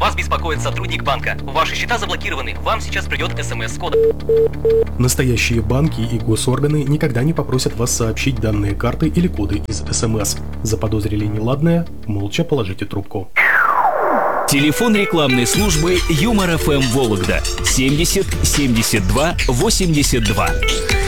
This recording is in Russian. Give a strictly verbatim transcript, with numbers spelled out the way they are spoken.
Вас беспокоит сотрудник банка. Ваши счета заблокированы. Вам сейчас придет смс с кодом. Настоящие банки и госорганы никогда не попросят вас сообщить данные карты или коды из СМС. Заподозрили неладное? Молча положите трубку. Телефон рекламной службы Юмор эф эм Вологда семьдесят семьдесят два восемьдесят два.